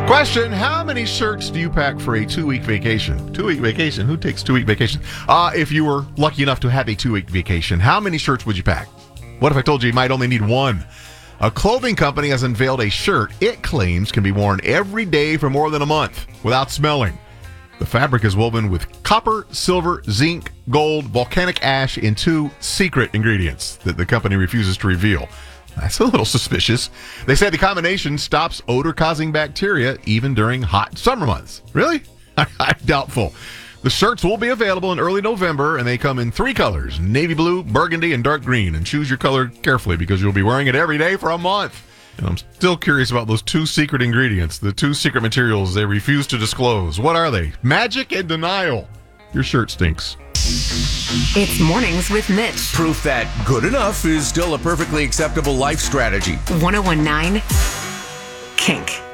Question, how many shirts do you pack for a 2-week vacation? 2-week vacation? Who takes 2-week vacation? If you were lucky enough to have a 2-week vacation, how many shirts would you pack? What if I told you might only need one? A clothing company has unveiled a shirt it claims can be worn every day for more than a month without smelling. The fabric is woven with copper, silver, zinc, gold, volcanic ash, and 2 secret ingredients that the company refuses to reveal. That's a little suspicious. They say the combination stops odor-causing bacteria even during hot summer months. Really? I'm doubtful. The shirts will be available in early November, and they come in 3 colors, navy blue, burgundy, and dark green. And choose your color carefully because you'll be wearing it every day for a month. And I'm still curious about those 2 secret ingredients, the 2 secret materials they refuse to disclose. What are they? Magic and denial. Your shirt stinks. It's Mornings with Mitch. Proof that good enough is still a perfectly acceptable life strategy. 1019 Kink.